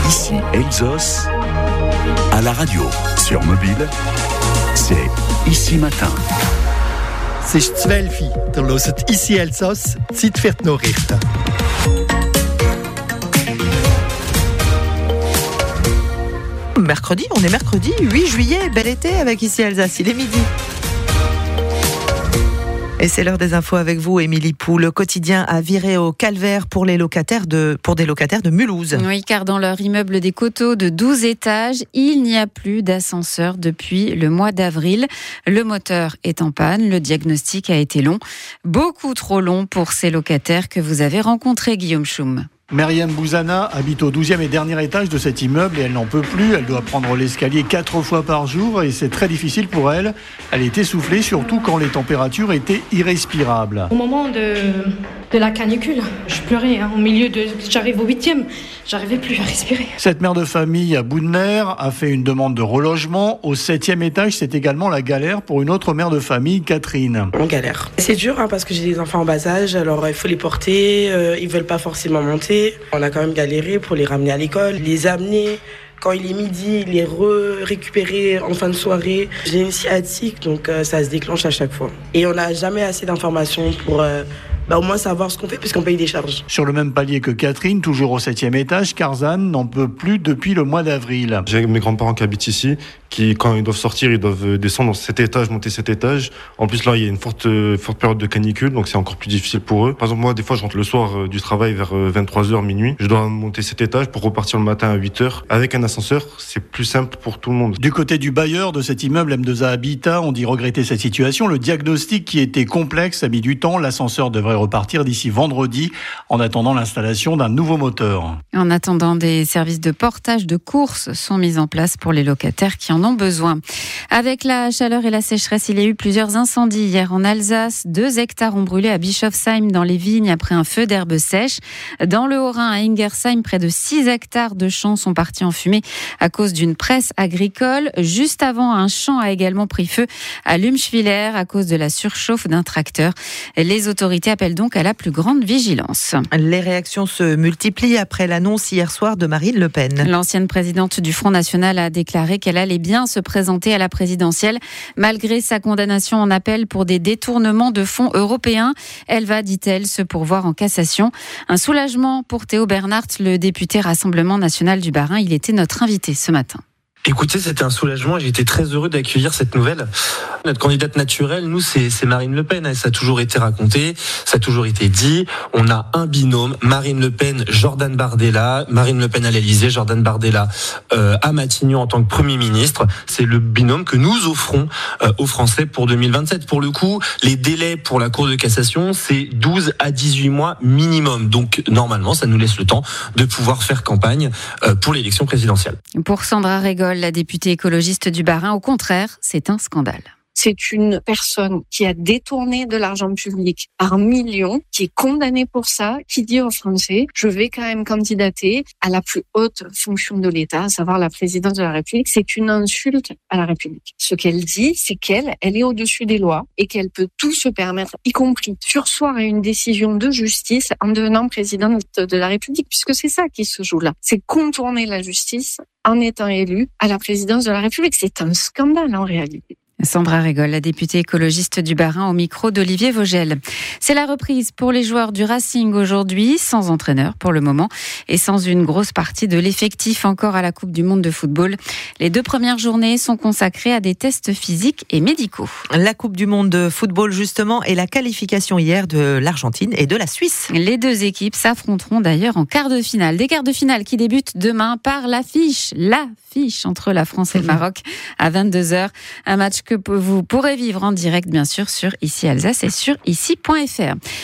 Ici Elsos, à la radio, sur mobile, c'est Ici Matin. Es ist 12 Uhr, ihr hört «Ici Elsass», Zeit für die Nachrichten. On est mercredi 8 juillet, bel été avec Ici Alsace, il est midi. Et c'est l'heure des infos avec vous, Émilie Pou. Le quotidien a viré au calvaire pour des locataires de Mulhouse. Oui, car dans leur immeuble des Coteaux de 12 étages, il n'y a plus d'ascenseur depuis le mois d'avril. Le moteur est en panne, le diagnostic a été long. Beaucoup trop long pour ces locataires que vous avez rencontrés, Guillaume Choum. Myriam Bouzana habite au 12e et dernier étage de cet immeuble et elle n'en peut plus. Elle doit prendre l'escalier 4 fois par jour et c'est très difficile pour elle. Elle est essoufflée, surtout quand les températures étaient irrespirables. Au moment de la canicule, je pleurais. J'arrive au 8e, j'arrivais plus à respirer. Cette mère de famille à bout de nerfs a fait une demande de relogement. Au 7e étage, c'est également la galère pour une autre mère de famille, Catherine. On galère. C'est dur parce que j'ai des enfants en bas âge, alors il faut les porter, ils veulent pas forcément monter. On a quand même galéré pour les ramener à l'école, les amener. Quand il est midi, les récupérer en fin de soirée. J'ai une sciatique, donc ça se déclenche à chaque fois. Et on n'a jamais assez d'informations pour au moins savoir ce qu'on fait, puisqu'on paye des charges. Sur le même palier que Catherine, toujours au 7e étage, Karzan n'en peut plus depuis le mois d'avril. J'ai mes grands-parents qui habitent ici, qui, quand ils doivent sortir, ils doivent descendre dans cet étage, monter cet étage. En plus, là, il y a une forte période de canicule, donc c'est encore plus difficile pour eux. Par exemple, moi, des fois, je rentre le soir du travail vers 23h, minuit. Je dois monter cet étage pour repartir le matin à 8h. Avec un ascenseur, c'est plus simple pour tout le monde. Du côté du bailleur de cet immeuble M2A Habitat, on dit regretter cette situation. Le diagnostic qui était complexe a mis du temps. L'ascenseur devrait repartir d'ici vendredi, en attendant l'installation d'un nouveau moteur. En attendant, des services de portage de courses sont mis en place pour les locataires qui en ont besoin. Avec la chaleur et la sécheresse, il y a eu plusieurs incendies hier en Alsace. 2 hectares ont brûlé à Bischofsheim dans les vignes après un feu d'herbe sèche. Dans le Haut-Rhin, à Ingersheim, près de 6 hectares de champs sont partis en fumée à cause d'une presse agricole. Juste avant, un champ a également pris feu à Lumschwiller à cause de la surchauffe d'un tracteur. Les autorités appellent donc à la plus grande vigilance. Les réactions se multiplient après l'annonce hier soir de Marine Le Pen. L'ancienne présidente du Front National a déclaré qu'elle allait bien se présenter à la présidentielle malgré sa condamnation en appel pour des détournements de fonds européens. Elle va, dit-elle, se pourvoir en cassation. Un soulagement pour Théo Bernhardt, le député Rassemblement National du Bas-Rhin. Il était notre invité ce matin. Écoutez, c'était un soulagement et j'ai été très heureux d'accueillir cette nouvelle. Notre candidate naturelle, nous, c'est Marine Le Pen. Ça a toujours été raconté, ça a toujours été dit. On a un binôme, Marine Le Pen, Jordan Bardella. Marine Le Pen à l'Élysée, Jordan Bardella à Matignon en tant que Premier ministre. C'est le binôme que nous offrons aux Français pour 2027. Pour le coup, les délais pour la Cour de cassation, c'est 12 à 18 mois minimum. Donc, normalement, ça nous laisse le temps de pouvoir faire campagne pour l'élection présidentielle. Pour Sandra Régol, la députée écologiste du Bas-Rhin, au contraire, c'est un scandale. C'est une personne qui a détourné de l'argent public par millions, qui est condamnée pour ça, qui dit aux Français, je vais quand même candidater à la plus haute fonction de l'État, à savoir la présidence de la République. C'est une insulte à la République. Ce qu'elle dit, c'est qu'elle est au-dessus des lois et qu'elle peut tout se permettre, y compris surseoir à une décision de justice en devenant présidente de la République, puisque c'est ça qui se joue là. C'est contourner la justice en étant élue à la présidence de la République. C'est un scandale en réalité. Sandra Régol, la députée écologiste du Bas-Rhin, au micro d'Olivier Vogel. C'est la reprise pour les joueurs du Racing aujourd'hui, sans entraîneur pour le moment et sans une grosse partie de l'effectif encore à la Coupe du Monde de football. Les 2 premières journées sont consacrées à des tests physiques et médicaux. La Coupe du Monde de football justement et la qualification hier de l'Argentine et de la Suisse. Les 2 équipes s'affronteront d'ailleurs en quart de finale. Des quarts de finale qui débutent demain par l'affiche entre la France et le Maroc à 22h. Un match que vous pourrez vivre en direct, bien sûr, sur Ici Alsace et sur ici.fr.